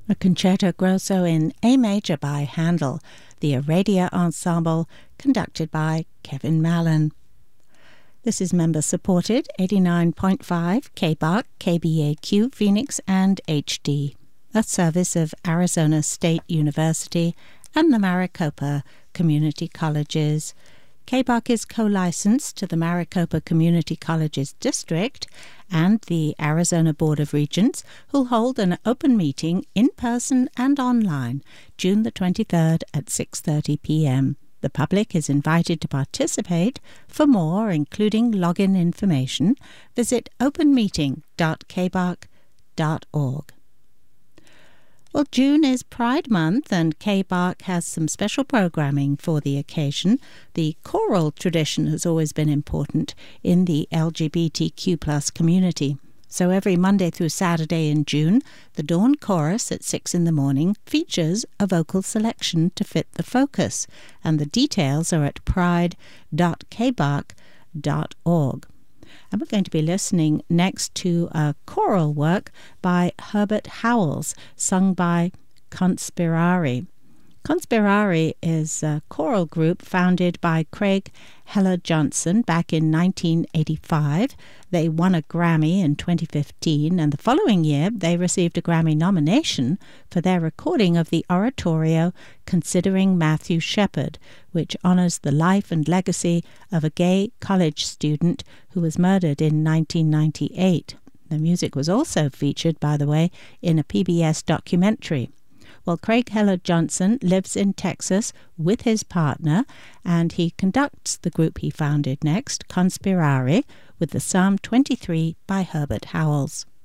A concerto grosso in A major by Handel, the Aradia Ensemble, conducted by Kevin Mallon. This is member-supported, 89.5 KBAQ, KBAQ, Phoenix, and HD, a service of Arizona State University and the Maricopa Community Colleges. KBAQ is co-licensed to the Maricopa Community Colleges District and the Arizona Board of Regents, who'll hold an open meeting in person and online June the 23rd at 6:30 p.m. The public is invited to participate. For more, including login information, visit openmeeting.kbark.org. Well, June is Pride Month, and KBARK has some special programming for the occasion. The choral tradition has always been important in the LGBTQ+ community. So every Monday through Saturday in June, the Dawn Chorus at 6 in the morning features a vocal selection to fit the focus, and the details are at pride.kbark.org. And we're going to be listening next to a choral work by Herbert Howells, sung by Conspirare. Conspirare is a choral group founded by Craig Heller Johnson back in 1985. They won a Grammy in 2015, and the following year they received a Grammy nomination for their recording of the oratorio Considering Matthew Shepard, which honors the life and legacy of a gay college student who was murdered in 1998. The music was also featured, by the way, in a PBS documentary. Well, Craig Heller Johnson lives in Texas with his partner, and he conducts the group he founded next, Conspirare, with the Psalm 23 by Herbert Howells.